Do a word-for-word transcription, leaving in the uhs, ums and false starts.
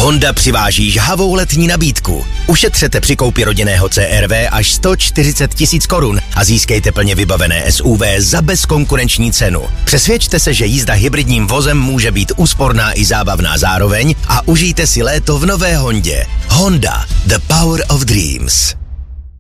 Honda přiváží žhavou letní nabídku. Ušetřete při koupi rodinného C R V až sto čtyřicet tisíc korun a získejte plně vybavené S U V za bezkonkurenční cenu. Přesvědčte se, že jízda hybridním vozem může být úsporná i zábavná zároveň a užijte si léto v nové Hondě. Honda, the power of dreams.